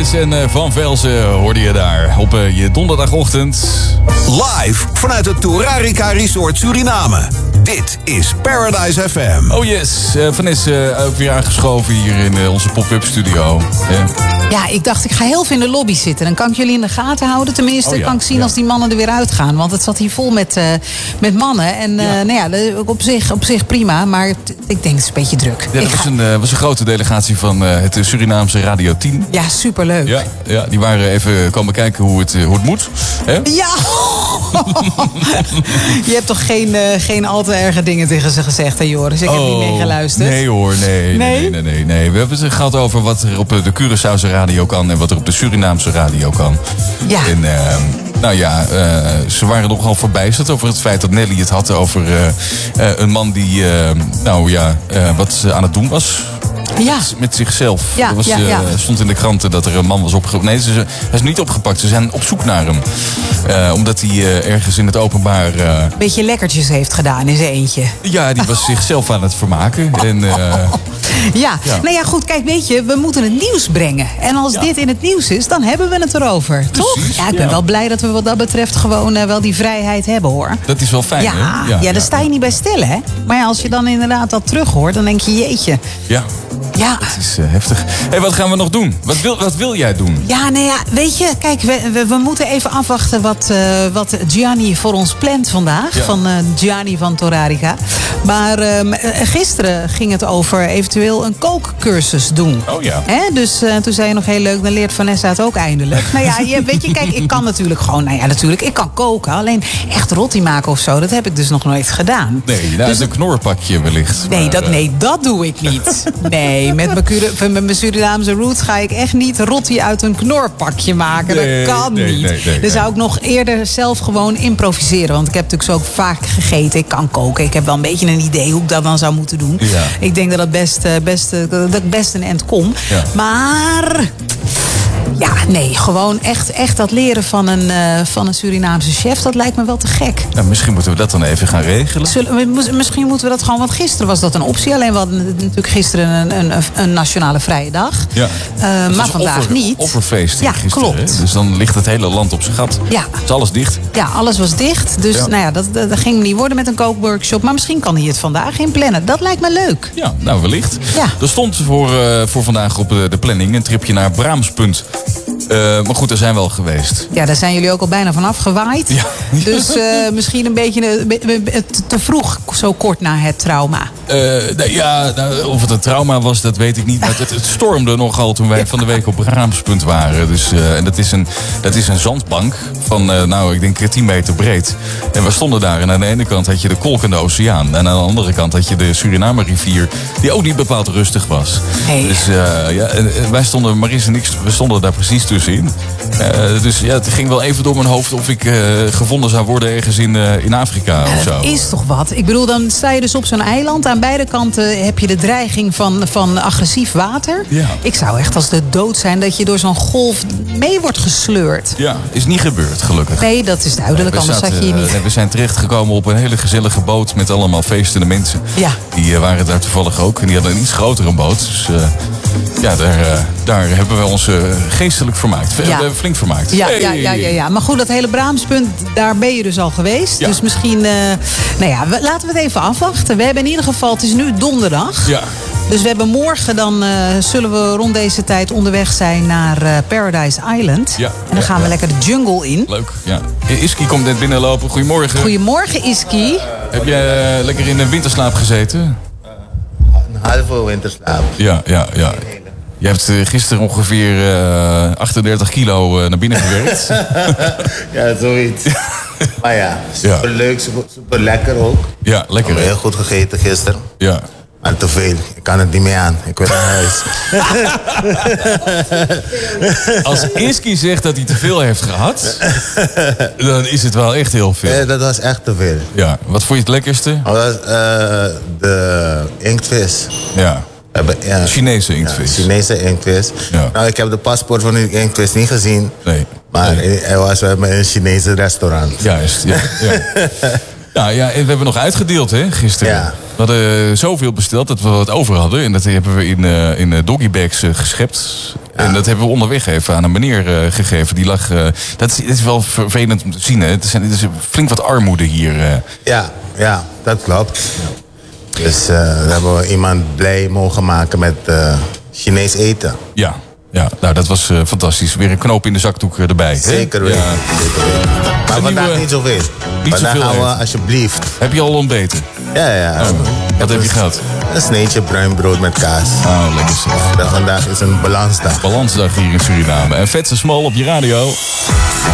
Paradise en Van Velzen hoorde je daar op je donderdagochtend. Live vanuit het Tourarica Resort Suriname. Dit is Paradise FM. Oh yes, Vanessa ook weer aangeschoven hier in onze pop-up studio. Ja, ik dacht ik ga heel veel in de lobby zitten. Dan kan ik jullie in de gaten houden. Tenminste, kan ik zien als die mannen er weer uitgaan. Want het zat hier vol met mannen. En nou ja, op zich prima. Maar ik denk het is een beetje druk. Ja, dat was een grote delegatie van het Surinaamse Radio 10. Ja, superleuk. Ja, die waren even komen kijken hoe het moet. Hè? Ja! Je hebt toch geen al te erge dingen tegen ze gezegd, hè Joris? Ik heb niet meegeluisterd. Nee hoor, nee. We hebben het gehad over wat er op de Curaçaose radio kan en wat er op de Surinaamse radio kan. Ja. En nou ja, ze waren nogal verbijsterd over het feit dat Nelly het had over een man die wat aan het doen was. Ja. Met zichzelf. Ja, Er stond in de kranten dat er een man was opgepakt. Nee, hij is niet opgepakt. Ze zijn op zoek naar hem. Omdat hij ergens in het openbaar... beetje lekkertjes heeft gedaan in zijn eentje. Ja, die was zichzelf aan het vermaken. En, ja, nou ja, goed, kijk, weet je, we moeten het nieuws brengen. En als dit in het nieuws is, dan hebben we het erover. Precies, toch? Ja, ik ben wel blij dat we wat dat betreft gewoon wel die vrijheid hebben, hoor. Dat is wel fijn, hè? Ja, daar sta je niet bij stil, hè? Maar ja, als je dan inderdaad dat terug hoort, dan denk je, jeetje. Ja. Dat is heftig. Hé, wat gaan we nog doen? Wat wil jij doen? Ja, nou ja, weet je, kijk, we moeten even afwachten wat Gianni voor ons plant vandaag. Ja. Van Gianni van Tourarica. Maar gisteren ging het over eventueel een kookcursus doen. Oh ja. Dus toen zei je nog heel leuk, dan leert Vanessa het ook eindelijk. Nou ja, weet je, kijk, ik kan natuurlijk gewoon, ik kan koken. Alleen echt rotti maken of zo, dat heb ik dus nog nooit gedaan. Nee, dus een knorpakje wellicht. Nee, dat doe ik niet. Nee, met mijn Surinaamse roots ga ik echt niet rotti uit een knorpakje maken. Dat kan niet. Nee. Dan zou ik nog eerder zelf gewoon improviseren. Want ik heb natuurlijk zo vaak gegeten. Ik kan koken. Ik heb wel een beetje een idee hoe ik dat dan zou moeten doen. Ja. Ik denk dat ik best een eind kom. Ja. Maar... ja, nee, gewoon echt dat leren van een Surinaamse chef, dat lijkt me wel te gek. Nou, misschien moeten we dat dan even gaan regelen. Misschien moeten we dat gewoon, want gisteren was dat een optie. Alleen we hadden natuurlijk gisteren een nationale vrije dag. Ja. Maar vandaag niet. Offerfeest gisteren. Klopt. Hè? Dus dan ligt het hele land op zijn gat. Ja. Is alles dicht? Ja, alles was dicht. Dus nou ja, dat ging niet worden met een kookworkshop. Maar misschien kan hij het vandaag inplannen. Dat lijkt me leuk. Ja, nou wellicht. Ja. Er stond voor vandaag op de planning een tripje naar Braamspunt. Maar goed, daar zijn we al geweest. Ja, daar zijn jullie ook al bijna van afgewaaid. Ja. Dus misschien een beetje te vroeg, zo kort na het trauma. Of het een trauma was, dat weet ik niet. Maar het stormde nogal toen wij van de week op Braamspunt waren. Dus, en dat is een zandbank van, ik denk 10 meter breed. En we stonden daar en aan de ene kant had je de kolkende oceaan. En aan de andere kant had je de Suriname-rivier, die ook niet bepaald rustig was. Hey. Dus wij stonden, Maries en ik, we stonden daar precies tussenin. Dus ja, het ging wel even door mijn hoofd of ik gevonden zou worden ergens in Afrika of zo. Dat is toch wat? Ik bedoel, dan sta je dus op zo'n eiland. Aan beide kanten heb je de dreiging van agressief water. Ja. Ik zou echt als de dood zijn dat je door zo'n golf mee wordt gesleurd. Ja, is niet gebeurd, gelukkig. Nee, dat is duidelijk, anders zat je hier niet. We zijn terechtgekomen op een hele gezellige boot met allemaal feestende mensen. Ja. Die waren daar toevallig ook. En die hadden een iets grotere boot. Dus daar hebben we ons geestelijk vermaakt. Flink vermaakt. Ja. Maar goed, dat hele Braamspunt, daar ben je dus al geweest. Ja. Dus misschien, laten we het even afwachten. We hebben in ieder geval, het is nu donderdag. Ja. Dus we hebben morgen, dan zullen we rond deze tijd onderweg zijn naar Paradise Island. Ja. En dan gaan we lekker de jungle in. Leuk, ja. Iski komt net binnenlopen. Goedemorgen. Goedemorgen, Iski. Heb jij lekker in de winterslaap gezeten? Een halve winterslaap. Ja. Je hebt gisteren ongeveer 38 kilo naar binnen gewerkt. Ja, zoiets. Maar ja, super leuk, super lekker ook. Ja, lekker. Ik heb heel goed gegeten gisteren. Ja. Maar te veel. Ik kan het niet meer aan. Ik wil naar huis. Als Iski zegt dat hij te veel heeft gehad, dan is het wel echt heel veel. Nee, dat was echt te veel. Ja. Wat vond je het lekkerste? Dat was de inktvis. Ja. Chinese inktvis. Ja, Chinese inktvis. Ja. Nou, ik heb de paspoort van die inktvis niet gezien. Nee. Maar hij was bij een Chinese restaurant. Juist, ja. Ja, en we hebben nog uitgedeeld, hè, gisteren. Ja. We hadden zoveel besteld dat we wat over hadden. En dat hebben we in doggybags geschept. En dat hebben we onderweg even aan een meneer gegeven. Die lag... dat is wel vervelend om te zien. Hè? Het is flink wat armoede hier. Ja, dat klopt. Dus we hebben iemand blij mogen maken met Chinees eten. Ja, nou dat was fantastisch. Weer een knoop in de zakdoek erbij. Zeker weten. Ja. Maar vandaag niet zoveel. Vandaag gaan we alsjeblieft. Heb je al ontbeten? Ja. Wat heb je gehad? Een sneetje bruin brood met kaas. Oh, lekker zeg. Vandaag is een balansdag. Balansdag hier in Suriname. En Vetse Small op je radio.